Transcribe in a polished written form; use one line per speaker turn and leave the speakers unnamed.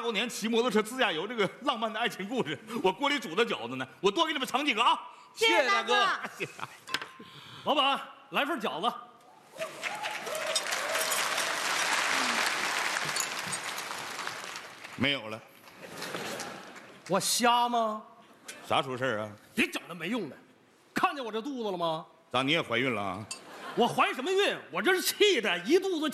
周年骑摩托车自驾游这个浪漫的爱情故事，我锅里煮的饺子呢，我多给你们盛几个啊！
谢谢大哥。
谢谢。
老板，来份饺子。
没有了，
我瞎吗？
啥出事啊？
别整那没用的。看见我这肚子了吗？
咋你也怀孕了啊？
我怀什么孕？我这是气的，一肚子